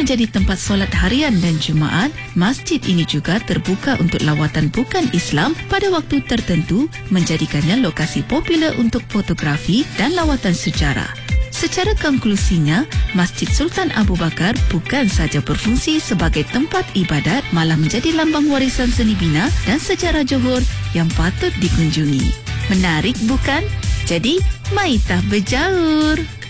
menjadi tempat solat harian dan Jumaat, masjid ini juga terbuka untuk lawatan bukan Islam pada waktu tertentu, menjadikannya lokasi popular untuk fotografi dan lawatan sejarah. Secara konklusinya, Masjid Sultan Abu Bakar bukan sahaja berfungsi sebagai tempat ibadat, malah menjadi lambang warisan seni bina dan sejarah Johor yang patut dikunjungi. Menarik bukan? Jadi, maitah berjaur!